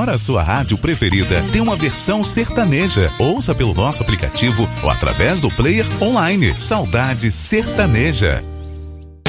Agora a sua rádio preferida tem uma versão sertaneja. Ouça pelo nosso aplicativo ou através do player online. Saudade Sertaneja.